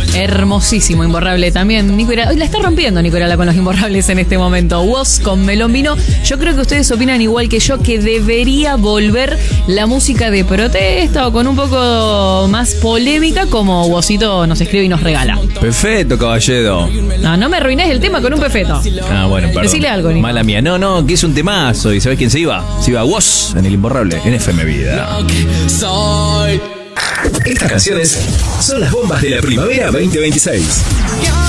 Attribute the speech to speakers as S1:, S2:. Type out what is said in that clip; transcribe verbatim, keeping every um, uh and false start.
S1: Hermosísimo, Imborrable también. Nico Ira- Hoy la está rompiendo Nico Irala con los Imborrables en este momento. Woz con Melón Vino. Yo creo que ustedes opinan igual que yo que debería volver la música de protesta o con un poco más polémica como Wozito nos escribe y nos regala.
S2: Perfecto, caballero.
S1: No, no me arruines el tema con un perfecto.
S2: Ah, bueno, perdón.
S1: Decile algo, Nico.
S2: Mala mía. No, no, que es un temazo. ¿Y sabés quién se iba? Se iba Woz en El Imborrable, en F M Vida.
S3: Estas canciones son las bombas de la primavera veinte veintiséis.